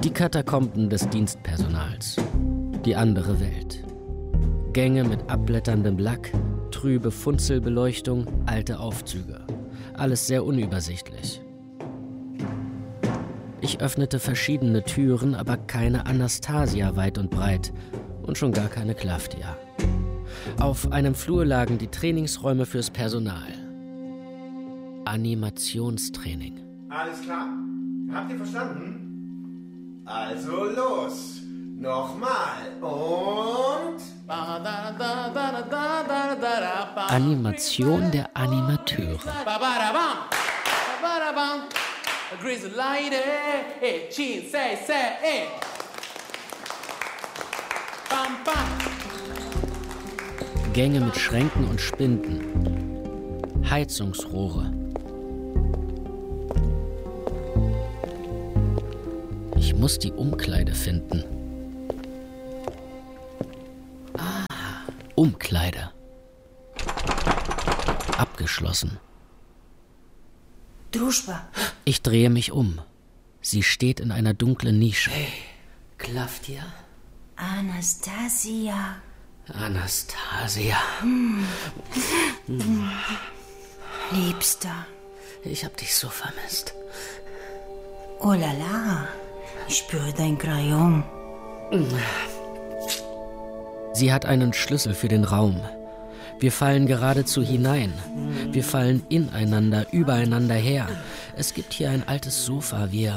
Die Katakomben des Dienstpersonals. Die andere Welt. Gänge mit abblätterndem Lack, trübe Funzelbeleuchtung, alte Aufzüge. Alles sehr unübersichtlich. Ich öffnete verschiedene Türen, aber keine Anastasia weit und breit und schon gar keine Klaftia. Auf einem Flur lagen die Trainingsräume fürs Personal. Animationstraining. Alles klar? Habt ihr verstanden? Also los! Nochmal und... Animation der Animateure. Gänge mit Schränken und Spinden. Heizungsrohre. Ich muss die Umkleide finden. Umkleide. Abgeschlossen. Druschba. Ich drehe mich um. Sie steht in einer dunklen Nische. Hey, Klaftia? Anastasia. Anastasia. Liebster. Ich hab dich so vermisst. Oh la la. Ich spüre dein Crayon. Sie hat einen Schlüssel für den Raum. Wir fallen geradezu hinein. Wir fallen ineinander, übereinander her. Es gibt hier ein altes Sofa. Wir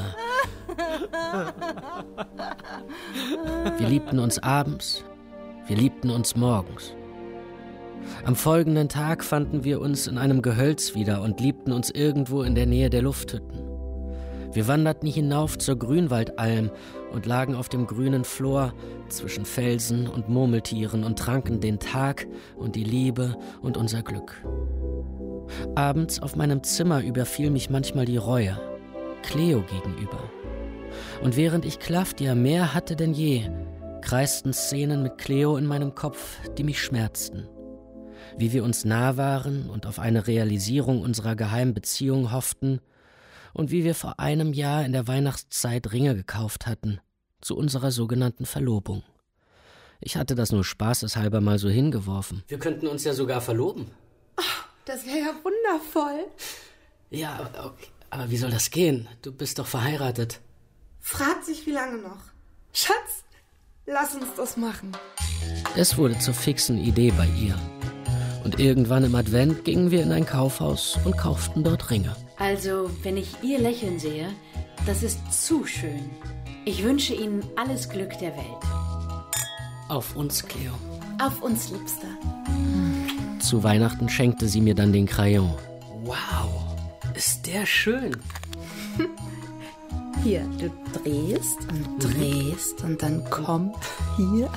liebten uns abends. Wir liebten uns morgens. Am folgenden Tag fanden wir uns in einem Gehölz wieder und liebten uns irgendwo in der Nähe der Lufthütten. Wir wanderten hinauf zur Grünwaldalm und lagen auf dem grünen Flor zwischen Felsen und Murmeltieren und tranken den Tag und die Liebe und unser Glück. Abends auf meinem Zimmer überfiel mich manchmal die Reue, Cleo gegenüber. Und während ich Klaftia mehr hatte denn je, kreisten Szenen mit Cleo in meinem Kopf, die mich schmerzten. Wie wir uns nah waren und auf eine Realisierung unserer geheimen Beziehung hofften, und wie wir vor einem Jahr in der Weihnachtszeit Ringe gekauft hatten, zu unserer sogenannten Verlobung. Ich hatte das nur spaßeshalber mal so hingeworfen. Wir könnten uns ja sogar verloben. Ach, das wäre ja wundervoll. Ja, okay. Aber wie soll das gehen? Du bist doch verheiratet. Fragt sich, wie lange noch. Schatz, lass uns das machen. Es wurde zur fixen Idee bei ihr. Und irgendwann im Advent gingen wir in ein Kaufhaus und kauften dort Ringe. Also, wenn ich ihr Lächeln sehe, das ist zu schön. Ich wünsche Ihnen alles Glück der Welt. Auf uns, Cleo. Auf uns, Liebster. Zu Weihnachten schenkte sie mir dann den Crayon. Wow, ist der schön. Hier, du drehst und drehst und dann kommt hier.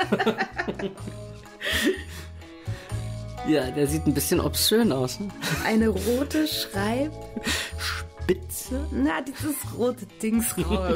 Ja, der sieht ein bisschen obszön aus. Ne? Eine rote Spitze? Na, dieses rote Dings raus.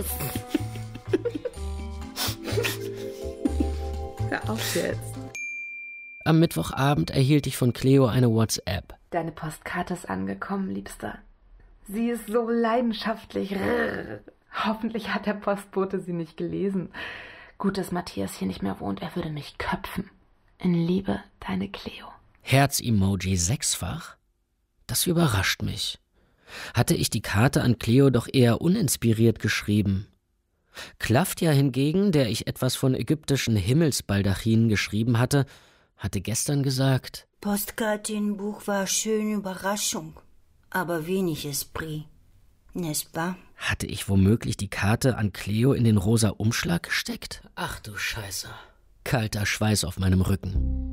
Hör auf jetzt. Am Mittwochabend erhielt ich von Cleo eine WhatsApp. Deine Postkarte ist angekommen, Liebster. Sie ist so leidenschaftlich. Hoffentlich hat der Postbote sie nicht gelesen. Gut, dass Matthias hier nicht mehr wohnt. Er würde mich köpfen. In Liebe, deine Cleo. Herz-Emoji 6-fach? Das überrascht mich. Hatte ich die Karte an Cleo doch eher uninspiriert geschrieben. Klaftia hingegen, der ich etwas von ägyptischen Himmelsbaldachinen geschrieben hatte gestern gesagt: Postkartenbuch war schöne Überraschung, aber wenig Esprit. N'est-ce pas? Hatte ich womöglich die Karte an Cleo in den rosa Umschlag gesteckt? Ach du Scheiße. Kalter Schweiß auf meinem Rücken.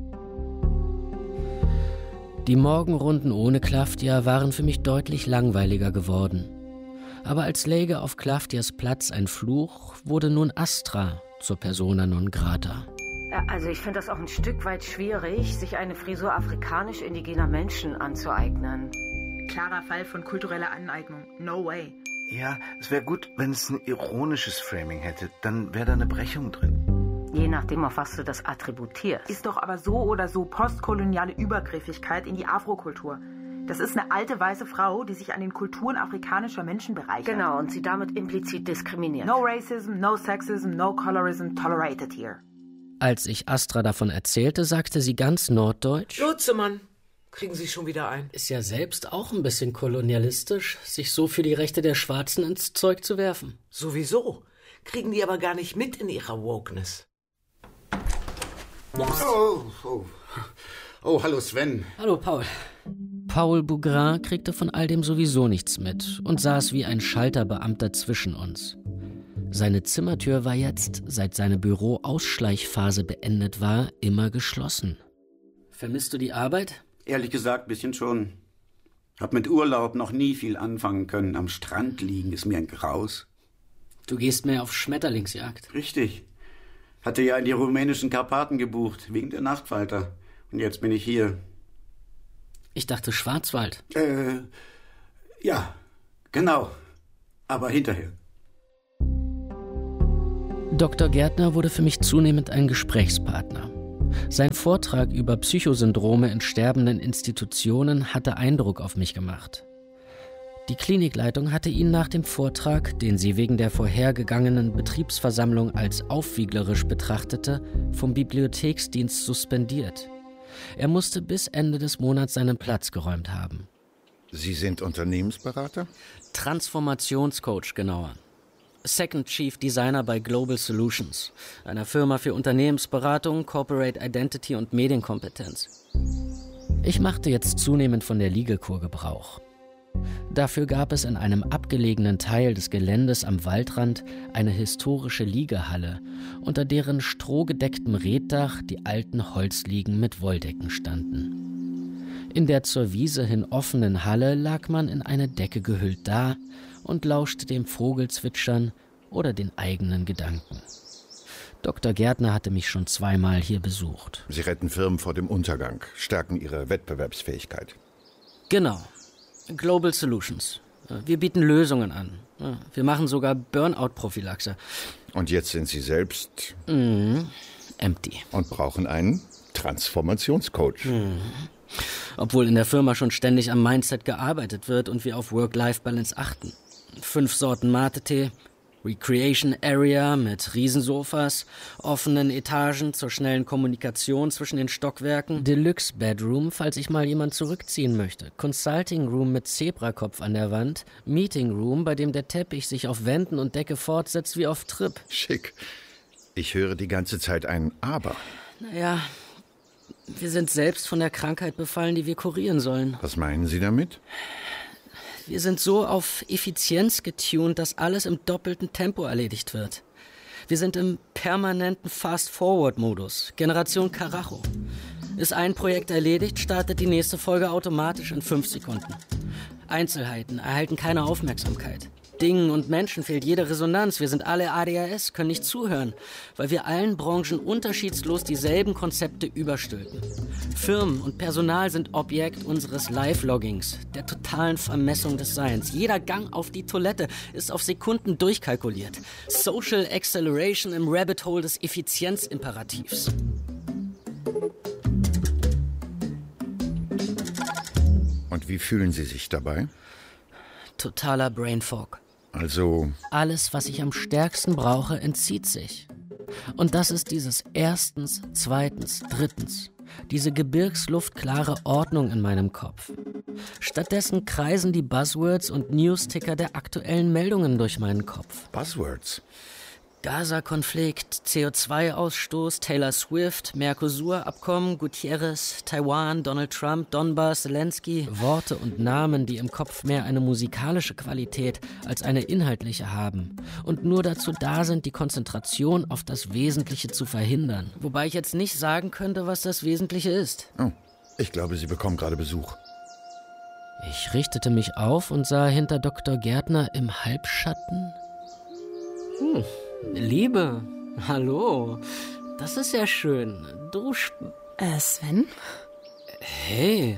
Die Morgenrunden ohne Klaftia waren für mich deutlich langweiliger geworden. Aber als läge auf Klaftias Platz ein Fluch, wurde nun Astra zur Persona non grata. Also ich finde das auch ein Stück weit schwierig, sich eine Frisur afrikanisch-indigener Menschen anzueignen. Klarer Fall von kultureller Aneignung. No way. Ja, es wäre gut, wenn es ein ironisches Framing hätte. Dann wäre da eine Brechung drin. Je nachdem, auf was du das attributierst. Ist doch aber so oder so postkoloniale Übergriffigkeit in die Afrokultur. Das ist eine alte weiße Frau, die sich an den Kulturen afrikanischer Menschen bereichert. Genau, und sie damit implizit diskriminiert. No racism, no sexism, no colorism tolerated here. Als ich Astra davon erzählte, sagte sie ganz norddeutsch: Lutzemann, kriegen Sie schon wieder ein. Ist ja selbst auch ein bisschen kolonialistisch, sich so für die Rechte der Schwarzen ins Zeug zu werfen. Sowieso. Kriegen die aber gar nicht mit in ihrer Wokeness. Oh, hallo Sven. Hallo Paul. Paul Bougrain kriegte von all dem sowieso nichts mit und saß wie ein Schalterbeamter zwischen uns. Seine Zimmertür war jetzt, seit seine Büro-Ausschleichphase beendet war, immer geschlossen. Vermisst du die Arbeit? Ehrlich gesagt, bisschen schon. Hab mit Urlaub noch nie viel anfangen können. Am Strand liegen ist mir ein Graus. Du gehst mehr auf Schmetterlingsjagd. Richtig. Hatte ja in die rumänischen Karpaten gebucht, wegen der Nachtfalter. Und jetzt bin ich hier. Ich dachte Schwarzwald. Ja, genau. Aber hinterher. Dr. Gärtner wurde für mich zunehmend ein Gesprächspartner. Sein Vortrag über Psychosyndrome in sterbenden Institutionen hatte Eindruck auf mich gemacht. Die Klinikleitung hatte ihn nach dem Vortrag, den sie wegen der vorhergegangenen Betriebsversammlung als aufwieglerisch betrachtete, vom Bibliotheksdienst suspendiert. Er musste bis Ende des Monats seinen Platz geräumt haben. Sie sind Unternehmensberater? Transformationscoach, genauer. Second Chief Designer bei Global Solutions, einer Firma für Unternehmensberatung, Corporate Identity und Medienkompetenz. Ich machte jetzt zunehmend von der Liegekur Gebrauch. Dafür gab es in einem abgelegenen Teil des Geländes am Waldrand eine historische Liegehalle, unter deren strohgedecktem Reetdach die alten Holzliegen mit Wolldecken standen. In der zur Wiese hin offenen Halle lag man in eine Decke gehüllt da und lauschte dem Vogelzwitschern oder den eigenen Gedanken. Dr. Gärtner hatte mich schon 2-mal hier besucht. Sie retten Firmen vor dem Untergang, stärken ihre Wettbewerbsfähigkeit. Genau. Global Solutions. Wir bieten Lösungen an. Wir machen sogar Burnout-Prophylaxe. Und jetzt sind Sie selbst... empty. Und brauchen einen Transformationscoach. Obwohl in der Firma schon ständig am Mindset gearbeitet wird und wir auf Work-Life-Balance achten. 5 Sorten Mate-Tee, Recreation Area mit Riesensofas, offenen Etagen zur schnellen Kommunikation zwischen den Stockwerken, Deluxe Bedroom, falls sich mal jemand zurückziehen möchte, Consulting Room mit Zebrakopf an der Wand, Meeting Room, bei dem der Teppich sich auf Wänden und Decke fortsetzt wie auf Trip. Schick. Ich höre die ganze Zeit ein Aber. Naja, wir sind selbst von der Krankheit befallen, die wir kurieren sollen. Was meinen Sie damit? Wir sind so auf Effizienz getunt, dass alles im doppelten Tempo erledigt wird. Wir sind im permanenten Fast-Forward-Modus, Generation Karacho. Ist ein Projekt erledigt, startet die nächste Folge automatisch in 5 Sekunden. Einzelheiten erhalten keine Aufmerksamkeit. Dingen und Menschen fehlt jede Resonanz. Wir sind alle ADHS, können nicht zuhören, weil wir allen Branchen unterschiedslos dieselben Konzepte überstülpen. Firmen und Personal sind Objekt unseres Live-Loggings, der totalen Vermessung des Seins. Jeder Gang auf die Toilette ist auf Sekunden durchkalkuliert. Social Acceleration im Rabbit Hole des Effizienzimperativs. Und wie fühlen Sie sich dabei? Totaler Brain Fog. Also... Alles, was ich am stärksten brauche, entzieht sich. Und das ist dieses Erstens, Zweitens, Drittens. Diese gebirgsluftklare Ordnung in meinem Kopf. Stattdessen kreisen die Buzzwords und Newsticker der aktuellen Meldungen durch meinen Kopf. Buzzwords? Gaza-Konflikt, CO2-Ausstoß, Taylor Swift, Mercosur-Abkommen, Gutierrez, Taiwan, Donald Trump, Donbass, Zelensky. Worte und Namen, die im Kopf mehr eine musikalische Qualität als eine inhaltliche haben und nur dazu da sind, die Konzentration auf das Wesentliche zu verhindern. Wobei ich jetzt nicht sagen könnte, was das Wesentliche ist. Oh, ich glaube, Sie bekommen gerade Besuch. Ich richtete mich auf und sah hinter Dr. Gärtner im Halbschatten... Liebe, hallo. Das ist ja schön. Du Sven? Hey.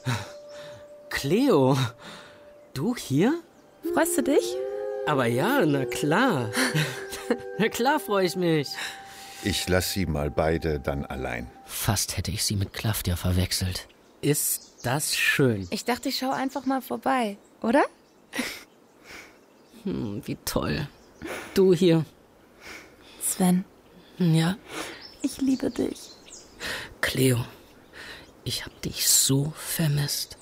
Cleo. Du hier? Freust du dich? Aber ja, na klar. Na klar freue ich mich. Ich lasse Sie mal beide dann allein. Fast hätte ich sie mit Klaftia verwechselt. Ist das schön. Ich dachte, ich schaue einfach mal vorbei, oder? Wie toll. Du hier. Sven. Ja? Ich liebe dich. Cleo, ich hab dich so vermisst.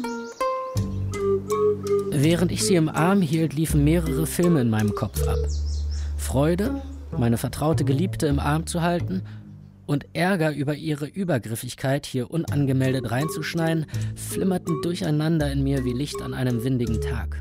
Während ich sie im Arm hielt, liefen mehrere Filme in meinem Kopf ab. Freude, meine vertraute Geliebte im Arm zu halten, und Ärger über ihre Übergriffigkeit, hier unangemeldet reinzuschneien, flimmerten durcheinander in mir wie Licht an einem windigen Tag.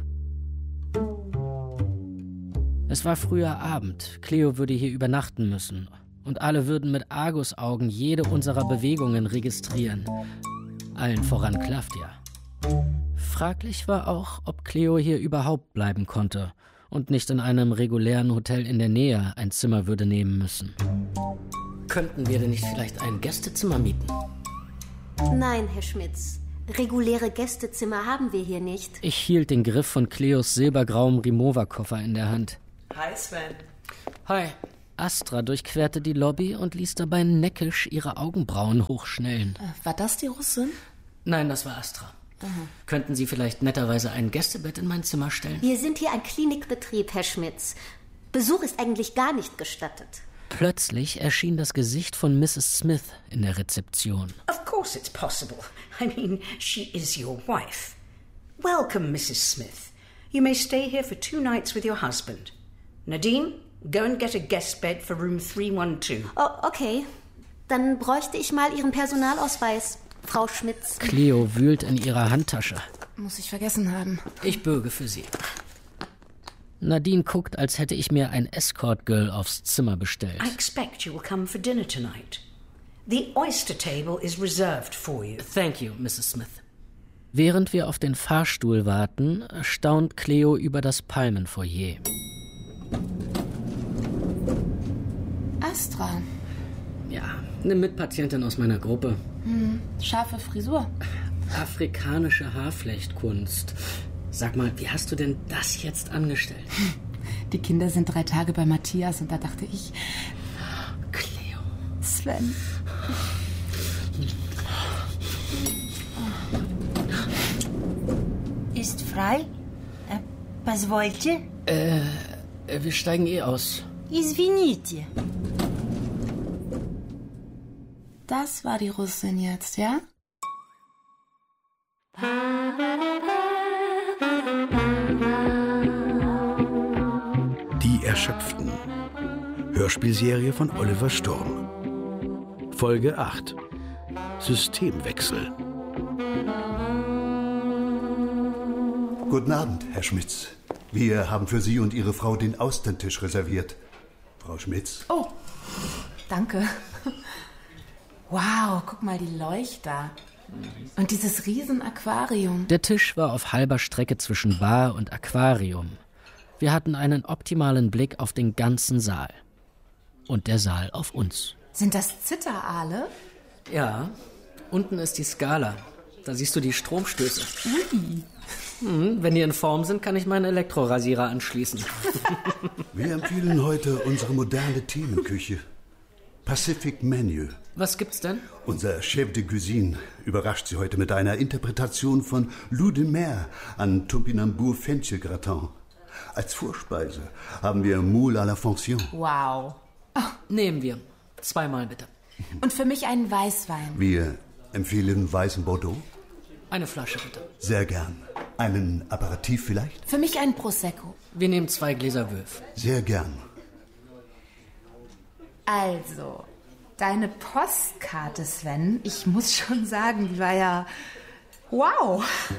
Es war früher Abend, Cleo würde hier übernachten müssen, und alle würden mit Argusaugen jede unserer Bewegungen registrieren. Allen voran Claudia. Fraglich war auch, ob Cleo hier überhaupt bleiben konnte und nicht in einem regulären Hotel in der Nähe ein Zimmer würde nehmen müssen. Könnten wir denn nicht vielleicht ein Gästezimmer mieten? Nein, Herr Schmitz. Reguläre Gästezimmer haben wir hier nicht. Ich hielt den Griff von Cleos silbergrauem Remover-Koffer in der Hand. Hi, Sven. Hi. Astra durchquerte die Lobby und ließ dabei neckisch ihre Augenbrauen hochschnellen. War das die Russin? Nein, das war Astra. Könnten Sie vielleicht netterweise ein Gästebett in mein Zimmer stellen? Wir sind hier ein Klinikbetrieb, Herr Schmitz. Besuch ist eigentlich gar nicht gestattet. Plötzlich erschien das Gesicht von Mrs. Smith in der Rezeption. Of course it's possible. I mean, she is your wife. Welcome, Mrs. Smith. You may stay here for 2 nights with your husband. Nadine, go and get a guest bed for room 312. Oh, okay. Dann bräuchte ich mal Ihren Personalausweis, Frau Schmitz. Cleo wühlt in ihrer Handtasche. Muss ich vergessen haben. Ich bürge für Sie. Nadine guckt, als hätte ich mir ein Escort-Girl aufs Zimmer bestellt. I expect you will come for dinner tonight. The oyster table is reserved for you. Thank you, Mrs. Smith. Während wir auf den Fahrstuhl warten, staunt Cleo über das Palmenfoyer. Astra. Ja, eine Mitpatientin aus meiner Gruppe. Scharfe Frisur. Afrikanische Haarflechtkunst. Sag mal, wie hast du denn das jetzt angestellt? Die Kinder sind 3 Tage bei Matthias und da dachte ich... Cleo. Sven. Ist frei? Was wollt ihr? Wir steigen aus. Извините. Das war die Russin jetzt, ja? Die Erschöpften. Hörspielserie von Oliver Sturm. Folge 8. Systemwechsel. Guten Abend, Herr Schmitz. Wir haben für Sie und Ihre Frau den Austerntisch reserviert. Frau Schmitz? Oh, danke. Wow, guck mal, die Leuchter. Und dieses Riesen-Aquarium. Der Tisch war auf halber Strecke zwischen Bar und Aquarium. Wir hatten einen optimalen Blick auf den ganzen Saal. Und der Saal auf uns. Sind das Zitteraale? Ja, unten ist die Skala. Da siehst du die Stromstöße. Ui. Wenn die in Form sind, kann ich meinen Elektrorasierer anschließen. Wir empfehlen heute unsere moderne Themenküche. Pacific Menu. Was gibt's denn? Unser Chef de Cuisine überrascht Sie heute mit einer Interpretation von Loup de Mer an Topinambour Fenchelgratin. Als Vorspeise haben wir Moule à la Fonction. Wow. Oh, nehmen wir. 2-mal bitte. Und für mich einen Weißwein. Wir empfehlen weißen Bordeaux. Eine Flasche bitte. Sehr gern. Einen Aperitif vielleicht? Für mich einen Prosecco. Wir nehmen 2 Gläser Wölf. Sehr gern. Also, deine Postkarte, Sven, ich muss schon sagen, die war ja... Wow!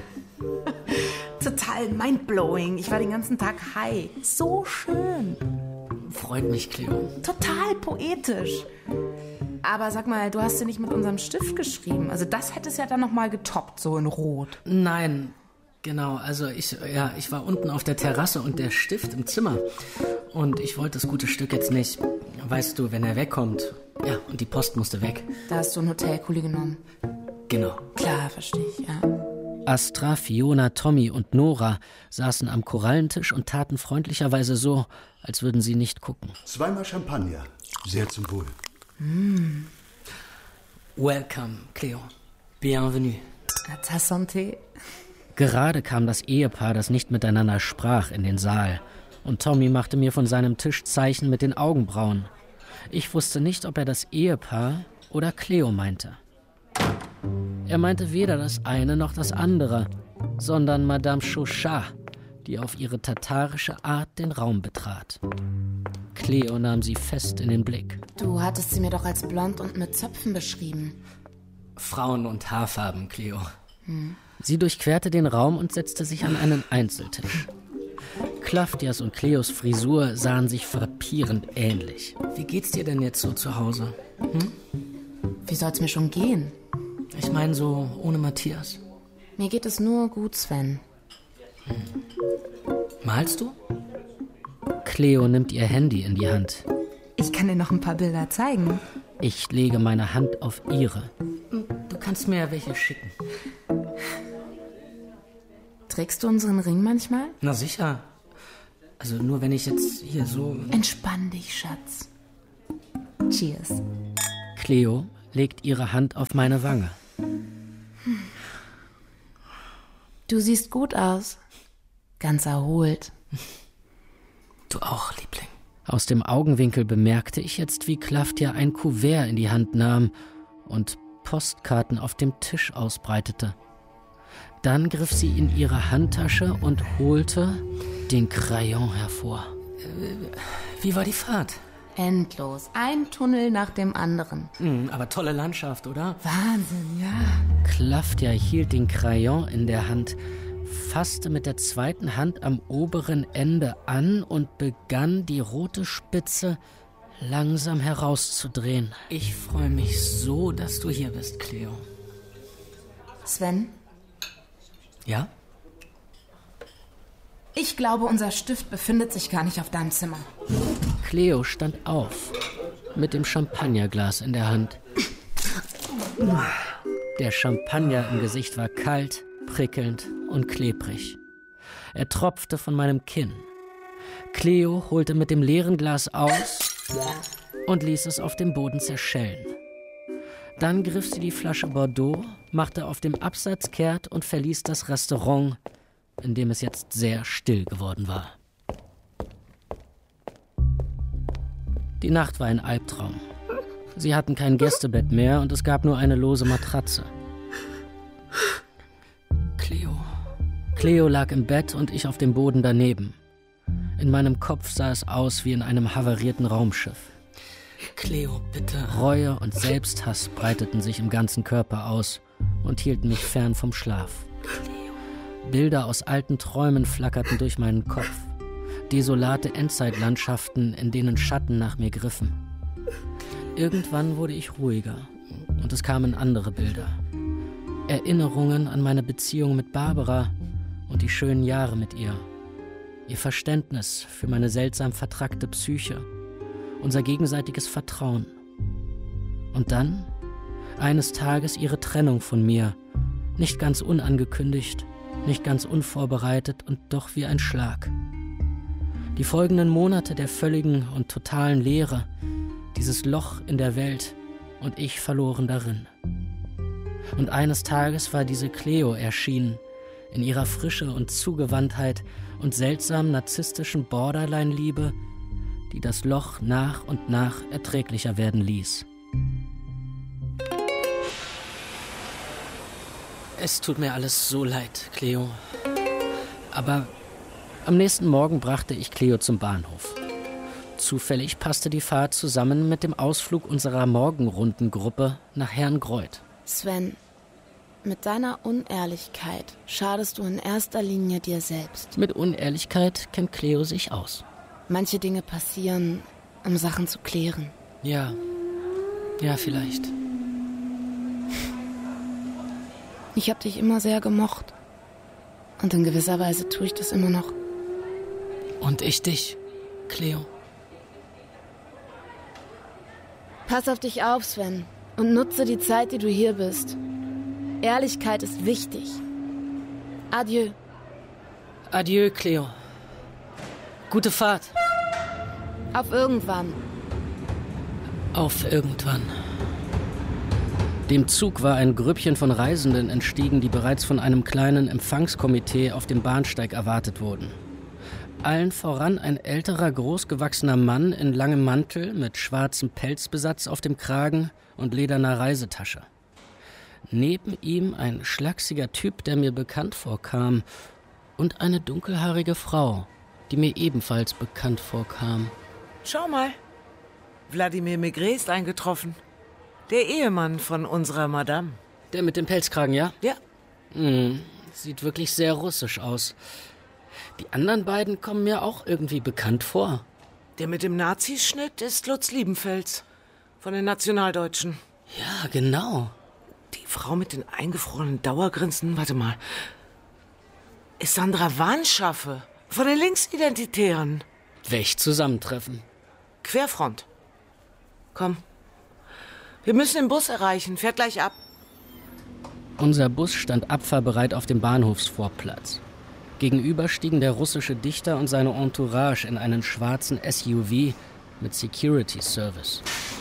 Total mindblowing. Ich war den ganzen Tag high. So schön. Freut mich, Cleo. Total poetisch. Aber sag mal, du hast ja nicht mit unserem Stift geschrieben. Also das hätte es ja dann nochmal getoppt, so in Rot. Nein, genau. Also ich war unten auf der Terrasse und der Stift im Zimmer. Und ich wollte das gute Stück jetzt nicht. Weißt du, wenn er wegkommt. Ja, und die Post musste weg. Da hast du einen Hotelkuli genommen. Genau. Klar, verstehe ich, ja. Astra, Fiona, Tommy und Nora saßen am Korallentisch und taten freundlicherweise so, als würden sie nicht gucken. 2-mal Champagner. Sehr zum Wohl. Welcome, Cleo. Bienvenue. Tasse und Tee. Gerade kam das Ehepaar, das nicht miteinander sprach, in den Saal. Und Tommy machte mir von seinem Tisch Zeichen mit den Augenbrauen. Ich wusste nicht, ob er das Ehepaar oder Cleo meinte. Er meinte weder das eine noch das andere, sondern Madame Chauchat, die auf ihre tatarische Art den Raum betrat. Cleo nahm sie fest in den Blick. Du hattest sie mir doch als blond und mit Zöpfen beschrieben. Frauen und Haarfarben, Cleo. Sie durchquerte den Raum und setzte sich an einen Einzeltisch. Klaftias und Cleos Frisur sahen sich frappierend ähnlich. Wie geht's dir denn jetzt so zu Hause? Wie soll's mir schon gehen? Ich meine so ohne Matthias. Mir geht es nur gut, Sven. Malst du? Cleo nimmt ihr Handy in die Hand. Ich kann dir noch ein paar Bilder zeigen. Ich lege meine Hand auf ihre. Du kannst mir ja welche schicken. Trägst du unseren Ring manchmal? Na sicher. Also nur wenn ich jetzt hier so... Entspann dich, Schatz. Cheers. Cleo legt ihre Hand auf meine Wange. Du siehst gut aus. Ganz erholt. Du auch, Liebling. Aus dem Augenwinkel bemerkte ich jetzt, wie Klaftia ein Kuvert in die Hand nahm und Postkarten auf dem Tisch ausbreitete. Dann griff sie in ihre Handtasche und holte den Crayon hervor. Wie war die Fahrt? Endlos. Ein Tunnel nach dem anderen. Aber tolle Landschaft, oder? Wahnsinn, ja. Klaftia hielt den Crayon in der Hand, fasste mit der zweiten Hand am oberen Ende an und begann, die rote Spitze langsam herauszudrehen. Ich freue mich so, dass du hier bist, Cleo. Sven? Ja? Ich glaube, unser Stift befindet sich gar nicht auf deinem Zimmer. Cleo stand auf, mit dem Champagnerglas in der Hand. Der Champagner im Gesicht war kalt, prickelnd und klebrig. Er tropfte von meinem Kinn. Cleo holte mit dem leeren Glas aus und ließ es auf dem Boden zerschellen. Dann griff sie die Flasche Bordeaux, machte auf dem Absatz kehrt und verließ das Restaurant, in dem es jetzt sehr still geworden war. Die Nacht war ein Albtraum. Sie hatten kein Gästebett mehr und es gab nur eine lose Matratze. Cleo lag im Bett und ich auf dem Boden daneben. In meinem Kopf sah es aus wie in einem havarierten Raumschiff. Cleo, bitte. Reue und Selbsthass breiteten sich im ganzen Körper aus und hielten mich fern vom Schlaf. Bilder aus alten Träumen flackerten durch meinen Kopf. Desolate Endzeitlandschaften, in denen Schatten nach mir griffen. Irgendwann wurde ich ruhiger und es kamen andere Bilder. Erinnerungen an meine Beziehung mit Barbara und die schönen Jahre mit ihr. Ihr Verständnis für meine seltsam vertrackte Psyche. Unser gegenseitiges Vertrauen. Und dann, eines Tages, ihre Trennung von mir. Nicht ganz unangekündigt, nicht ganz unvorbereitet und doch wie ein Schlag. Die folgenden Monate der völligen und totalen Leere, dieses Loch in der Welt und ich verloren darin. Und eines Tages war diese Cleo erschienen, in ihrer Frische und Zugewandtheit und seltsam narzisstischen Borderline-Liebe, die das Loch nach und nach erträglicher werden ließ. Es tut mir alles so leid, Cleo. Aber am nächsten Morgen brachte ich Cleo zum Bahnhof. Zufällig passte die Fahrt zusammen mit dem Ausflug unserer Morgenrundengruppe nach Herrngreuth. Sven, mit deiner Unehrlichkeit schadest du in erster Linie dir selbst. Mit Unehrlichkeit kennt Cleo sich aus. Manche Dinge passieren, um Sachen zu klären. Ja, vielleicht. Ich habe dich immer sehr gemocht. Und in gewisser Weise tue ich das immer noch. Und ich dich, Cleo. Pass auf dich auf, Sven. Und nutze die Zeit, die du hier bist. Ehrlichkeit ist wichtig. Adieu. Adieu, Cleo. Gute Fahrt. Auf irgendwann. Auf irgendwann. Dem Zug war ein Grüppchen von Reisenden entstiegen, die bereits von einem kleinen Empfangskomitee auf dem Bahnsteig erwartet wurden. Allen voran ein älterer, großgewachsener Mann in langem Mantel mit schwarzem Pelzbesatz auf dem Kragen und lederner Reisetasche. Neben ihm ein schlachsiger Typ, der mir bekannt vorkam, und eine dunkelhaarige Frau, die mir ebenfalls bekannt vorkam. Schau mal, Wladimir Maigret ist eingetroffen. Der Ehemann von unserer Madame. Der mit dem Pelzkragen, ja? Ja. Sieht wirklich sehr russisch aus. Die anderen beiden kommen mir auch irgendwie bekannt vor. Der mit dem Nazischnitt ist Lutz Liebenfels von den Nationaldeutschen. Ja, genau. Die Frau mit den eingefrorenen Dauergrinsen, warte mal, ist Sandra Wanschaffe von den Linksidentitären. Welch Zusammentreffen. Querfront. Komm. Wir müssen den Bus erreichen. Fährt gleich ab. Unser Bus stand abfahrbereit auf dem Bahnhofsvorplatz. Gegenüber stiegen der russische Dichter und seine Entourage in einen schwarzen SUV mit Security Service.